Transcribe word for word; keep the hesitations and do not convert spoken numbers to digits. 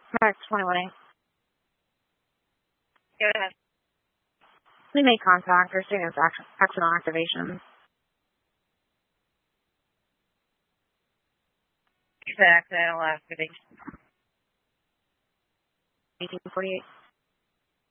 Max twenty-one A. Go ahead. We made contact. We're seeing this action, accidental activation. You said accidental activation. eighteen forty-eight.